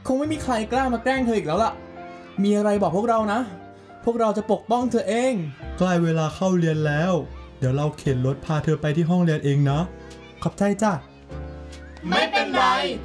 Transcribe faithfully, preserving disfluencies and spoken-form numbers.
คงไม่มีใครกล้ามาแกล้งเธออีกแล้วล่ะมีอะไรบอกพวกเรานะพวกเราจะปกป้องเธอเองใกล้เวลาเข้าเรียนแล้วเดี๋ยวเราเข็นรถพาเธอไปที่ห้องเรียนเองนะขอบใจจ้ะไม่เป็นไร